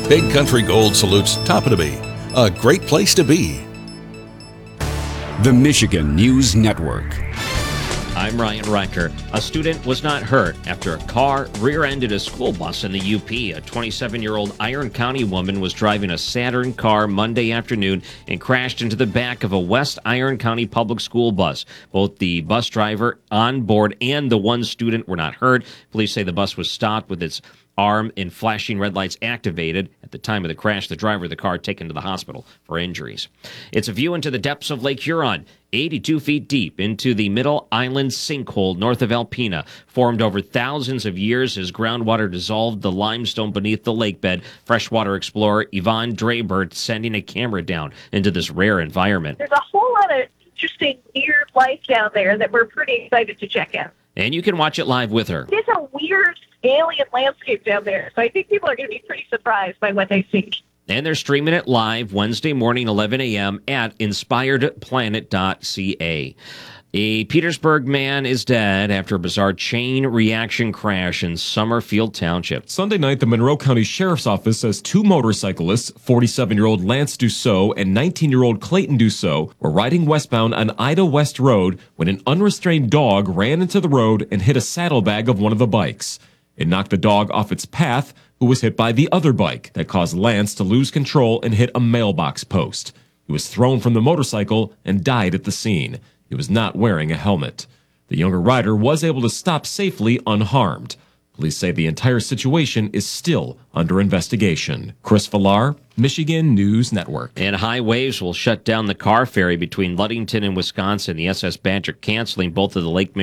Big Country Gold salutes Toppatoby, a great place to be. The Michigan News Network. I'm Ryan Riker. A student was not hurt after a car rear-ended a school bus in the UP. A 27-year-old Iron County woman was driving a Saturn car Monday afternoon and crashed into the back of a West Iron County public school bus. Both the bus driver on board and the one student were not hurt. Police say the bus was stopped with its arm and flashing red lights activated. At the time of the crash, the driver of the car taken to the hospital for injuries. It's a view into the depths of Lake Huron, 82 feet deep into the Middle Island sinkhole north of Alpena, formed over thousands of years as groundwater dissolved the limestone beneath the lake bed. Freshwater explorer Yvonne Drabert sending a camera down into this rare environment. There's a whole lot of interesting weird life down there that we're pretty excited to check out. And you can watch it live with her. It's a weird alien landscape down there, so I think people are going to be pretty surprised by what they see. And they're streaming it live Wednesday morning, 11 a.m. at inspiredplanet.ca. A Petersburg man is dead after a bizarre chain reaction crash in Summerfield Township. Sunday night, the Monroe County Sheriff's Office says two motorcyclists, 47-year-old Lance Dussault and 19-year-old Clayton Dussault, were riding westbound on Ida West Road when an unrestrained dog ran into the road and hit a saddlebag of one of the bikes. It knocked the dog off its path, who was hit by the other bike that caused Lance to lose control and hit a mailbox post. He was thrown from the motorcycle and died at the scene. He was not wearing a helmet. The younger rider was able to stop safely unharmed. Police say the entire situation is still under investigation. Chris Villar, Michigan News Network. And high waves will shut down the car ferry between Ludington and Wisconsin. The SS Badger canceling both of the Lake